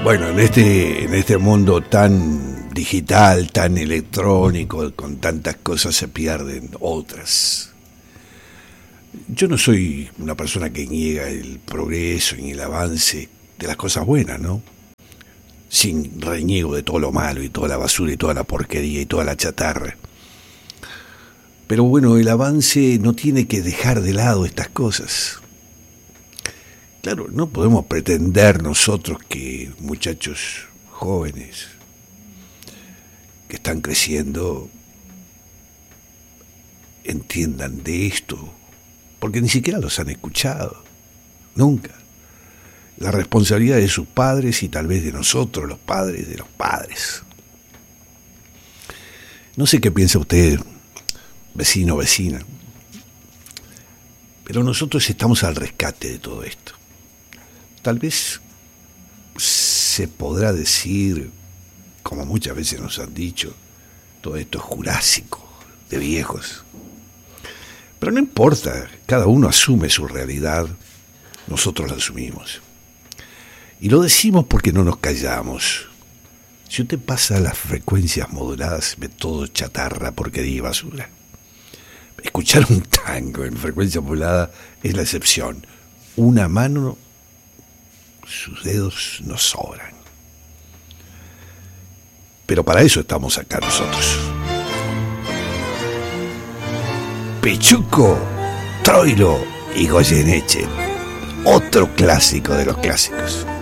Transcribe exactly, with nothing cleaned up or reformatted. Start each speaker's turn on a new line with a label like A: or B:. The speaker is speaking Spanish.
A: Bueno, en este, en este mundo tan digital, tan electrónico, con tantas cosas se pierden otras. Yo no soy una persona que niega el progreso ni el avance de las cosas buenas, ¿no? Sin reniego de todo lo malo y toda la basura y toda la porquería y toda la chatarra. Pero bueno, el avance no tiene que dejar de lado estas cosas. Claro, no podemos pretender nosotros que muchachos jóvenes que están creciendo entiendan de esto, porque ni siquiera los han escuchado, nunca. La responsabilidad de sus padres y tal vez de nosotros, los padres de los padres. No sé qué piensa usted, vecino o vecina, pero nosotros estamos al rescate de todo esto. Tal vez se podrá decir, como muchas veces nos han dicho, todo esto es jurásico, de viejos. Pero no importa, cada uno asume su realidad, nosotros la asumimos. Y lo decimos porque no nos callamos. Si usted pasa las frecuencias moduladas, ve todo chatarra, porquería y basura. Escuchar un tango en frecuencia modulada es la excepción. Una mano, sus dedos nos sobran. Pero para eso estamos acá nosotros. Pichuco, Troilo y Goyeneche, otro clásico de los clásicos.